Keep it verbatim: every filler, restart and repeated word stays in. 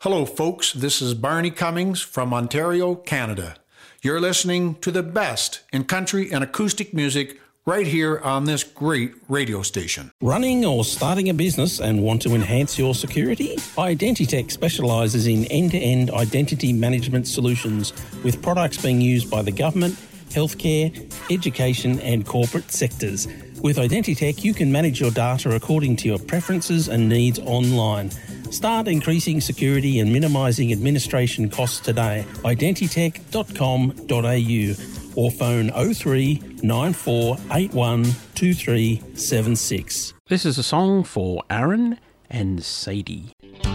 Hello, folks. This is Barney Cummings from Ontario, Canada. You're listening to the best in country and acoustic music right here on this great radio station. Running or starting a business and want to enhance your security? Identitech specialises in end-to-end identity management solutions with products being used by the government, healthcare, education and corporate sectors. With Identitech, you can manage your data according to your preferences and needs online. Start increasing security and minimising administration costs today. identitech dot com dot a u or phone oh three nine four eight one two three seven six. This is a song for Aaron and Sadie.